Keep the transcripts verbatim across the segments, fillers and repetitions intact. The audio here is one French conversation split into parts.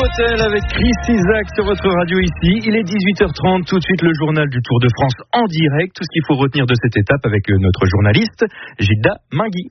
Hotel avec Chris Isaak sur votre radio ici. Il est dix-huit heures trente, tout de suite le journal du Tour de France en direct. Tout ce qu'il faut retenir de cette étape avec notre journaliste Gilda Mingui.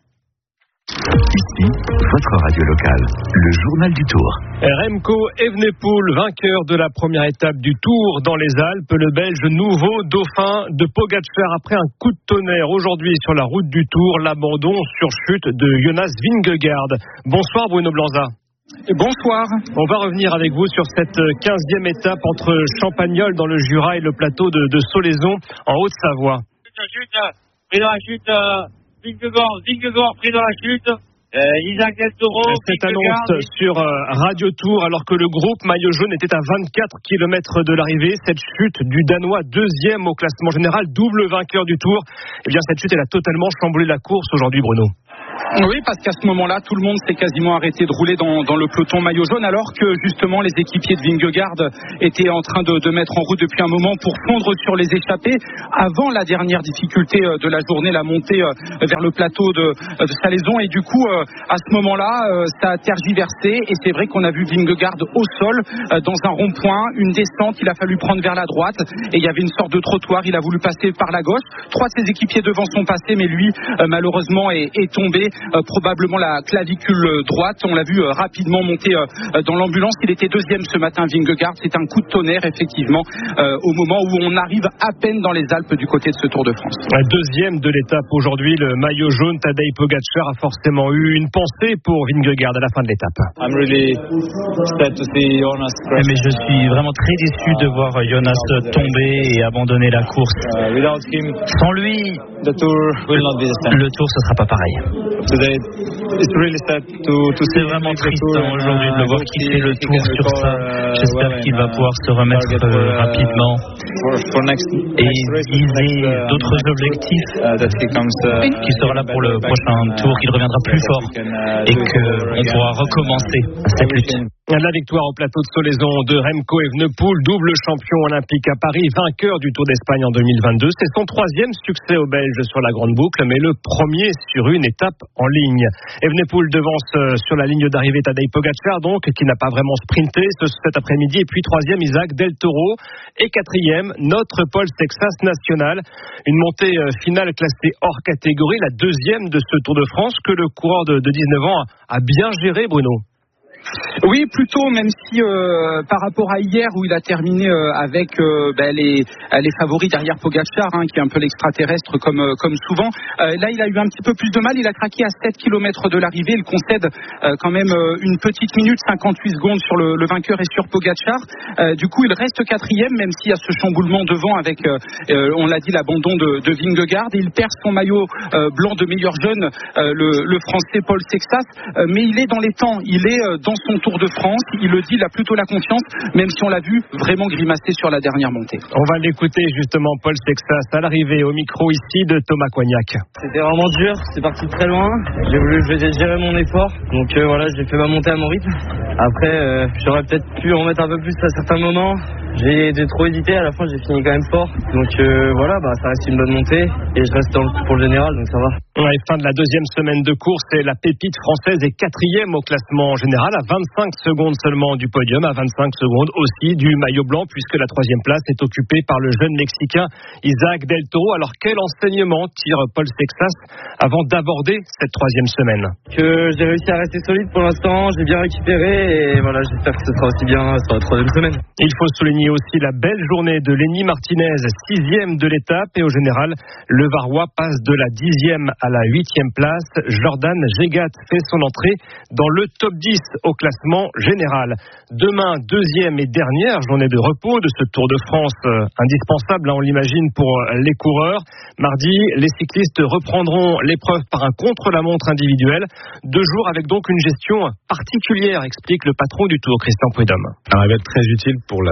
Ici, votre radio locale, le journal du Tour. Remco Evenepoel, vainqueur de la première étape du Tour dans les Alpes. Le Belge nouveau dauphin de Pogačar après un coup de tonnerre aujourd'hui sur la route du Tour. L'abandon sur chute de Jonas Vingegaard. Bonsoir Bruno Blanza. Bonsoir. On va revenir avec vous sur cette quinzième étape entre Champagnole dans le Jura et le plateau de, de Solaison en Haute-Savoie. Chute, pris dans la chute, Vingegaard, Vingegaard pris dans la chute. Euh, Isaac Del Toro. Cette annonce sur euh, Radio Tour alors que le groupe maillot jaune était à vingt-quatre kilomètres de l'arrivée. Cette chute du Danois, deuxième au classement général, double vainqueur du Tour. Eh bien cette chute elle a totalement chamboulé la course aujourd'hui Bruno. Oui, parce qu'à ce moment-là, tout le monde s'est quasiment arrêté de rouler dans, dans le peloton maillot jaune, alors que justement les équipiers de Vingegaard étaient en train de, de mettre en route depuis un moment pour fondre sur les échappées avant la dernière difficulté de la journée, la montée vers le plateau de, de Salaison. Et du coup, à ce moment-là, ça a tergiversé. Et c'est vrai qu'on a vu Vingegaard au sol, dans un rond-point, une descente, il a fallu prendre vers la droite. Et il y avait une sorte de trottoir, il a voulu passer par la gauche. Trois de ses équipiers devant sont passés, mais lui, malheureusement, est, est tombé. Euh, probablement la clavicule droite. On l'a vu euh, rapidement monter euh, dans l'ambulance. Il était deuxième ce matin, Vingegaard. C'est un coup de tonnerre, effectivement, euh, au moment où on arrive à peine dans les Alpes du côté de ce Tour de France. La deuxième de l'étape aujourd'hui, le maillot jaune, Tadej Pogačar a forcément eu une pensée pour Vingegaard à la fin de l'étape. I'm really sad to see Jonas crash. Mais je suis vraiment très déçu de voir Jonas tomber et abandonner la course. Uh, without him, Sans lui, the Tour will not be the same. le Tour ce sera pas pareil. Today, it's really sad to, to C'est vraiment triste hein, aujourd'hui de le voir quitter le Tour sur ça. J'espère qu'il va pouvoir se remettre euh, rapidement for, for next, et next viser next, uh, d'autres objectifs. Uh, that he comes, uh, Qui sera là pour le prochain Tour, qu'il reviendra plus fort et qu'on pourra recommencer cette lutte. La victoire au plateau de Solaison de Remco Evenepoel, double champion olympique à Paris, vainqueur du Tour d'Espagne en deux mille vingt-deux. C'est son troisième succès au Belge sur la grande boucle, mais le premier sur une étape en ligne. Evenepoel devance sur la ligne d'arrivée Tadej Pogačar, donc, qui n'a pas vraiment sprinté ce, cet après-midi. Et puis troisième, Isaac Del Toro. Et quatrième, notre Paul Sexas national. Une montée finale classée hors catégorie, la deuxième de ce Tour de France que le coureur de, de dix-neuf ans a, a bien géré, Bruno. Oui, plutôt, même si euh, par rapport à hier où il a terminé euh, avec euh, ben, les, les favoris derrière Pogačar, hein, qui est un peu l'extraterrestre comme, euh, comme souvent. Euh, là, il a eu un petit peu plus de mal. Il a craqué à sept kilomètres de l'arrivée. Il concède euh, quand même euh, une petite minute, cinquante-huit secondes sur le, le vainqueur et sur Pogačar. Euh, du coup, il reste quatrième, même s'il y a ce chamboulement devant avec, euh, euh, on l'a dit, l'abandon de, de Vingegaard. Il perd son maillot euh, blanc de meilleur jeune, euh, le, le français Paul Sexas. Euh, mais il est dans les temps. Il est euh, dans son Tour de France, il le dit, il a plutôt la confiance, même si on l'a vu vraiment grimacer sur la dernière montée. On va l'écouter justement, Paul Sexas, à l'arrivée au micro ici de Thomas Coignac. C'était vraiment dur, c'est parti très loin, j'ai voulu gérer mon effort, donc euh, voilà, j'ai fait ma montée à mon rythme. Après, euh, j'aurais peut-être pu en mettre un peu plus à certains moments, j'ai, j'ai trop hésité, à la fin j'ai fini quand même fort, donc euh, voilà, bah, ça reste une bonne montée, et je reste dans le coup pour le général, donc ça va. Ouais, fin de la deuxième semaine de course et la pépite française est quatrième au classement général à vingt-cinq secondes seulement du podium, à vingt-cinq secondes aussi du maillot blanc puisque la troisième place est occupée par le jeune Mexicain Isaac Del Toro. Alors quel enseignement tire Paul Sexas avant d'aborder cette troisième semaine? Que j'ai réussi à rester solide pour l'instant, j'ai bien récupéré et voilà, j'espère que ce sera aussi bien sur la troisième semaine. Il faut souligner aussi la belle journée de Lenny Martinez, sixième de l'étape et au général, le Varois passe de la dixième à la huitième place. Jordan Gégat fait son entrée dans le top dix au classement général. Demain, deuxième et dernière journée de repos de ce Tour de France euh, indispensable, hein, on l'imagine, pour les coureurs. Mardi, les cyclistes reprendront l'épreuve par un contre-la-montre individuel. Deux jours avec donc une gestion particulière, explique le patron du Tour, Christian Prudhomme. Alors, elle va être très utile pour la,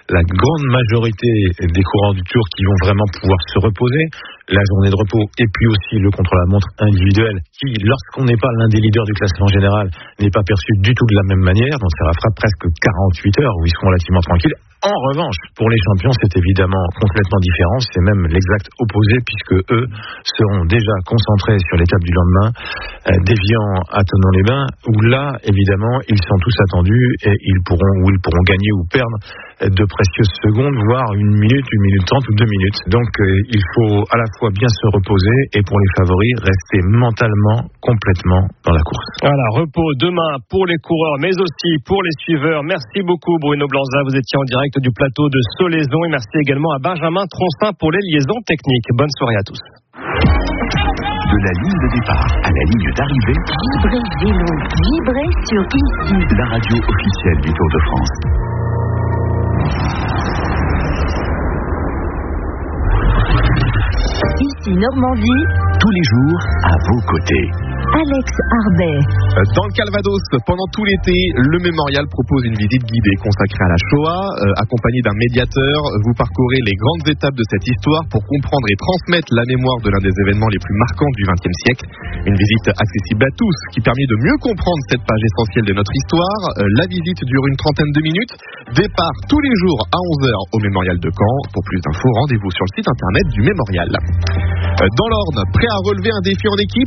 la grande majorité des coureurs du Tour qui vont vraiment pouvoir se reposer, la journée de repos et puis aussi le contre-la-montre individuel qui, lorsqu'on n'est pas l'un des leaders du classement général, n'est pas perçu du tout de la même manière. Donc ça fera presque quarante-huit heures où ils seront relativement tranquilles. En revanche, pour les champions, c'est évidemment complètement différent. C'est même l'exact opposé puisque eux seront déjà concentrés sur l'étape du lendemain, euh, d'Évian à Thonon-les-Bains, où là, évidemment, ils sont tous attendus et ils pourront, où ils pourront gagner ou perdre de précieuses secondes, voire une minute, une minute trente ou deux minutes. Donc, euh, il faut à la fois bien se reposer et pour les favoris, rester mentalement complètement dans la course. Voilà, repos demain pour les coureurs, mais aussi pour les suiveurs. Merci beaucoup Bruno Blanza, vous étiez en direct du plateau de Solaizon et merci également à Benjamin Troncin pour les liaisons techniques. Bonne soirée à tous. De la ligne de départ à la ligne d'arrivée, Vibrez vélo, vibrez sur Ici, la radio officielle du Tour de France. Ici Normandie, tous les jours à vos côtés. Alex Arbet. Dans le Calvados, pendant tout l'été, le Mémorial propose une visite guidée consacrée à la Shoah. Euh, accompagné d'un médiateur, vous parcourez les grandes étapes de cette histoire pour comprendre et transmettre la mémoire de l'un des événements les plus marquants du vingtième siècle. Une visite accessible à tous qui permet de mieux comprendre cette page essentielle de notre histoire. Euh, la visite dure une trentaine de minutes. Départ tous les jours à onze heures au Mémorial de Caen. Pour plus d'infos, rendez-vous sur le site internet du Mémorial. Euh, dans l'Orne, prêt à relever un défi en équipe?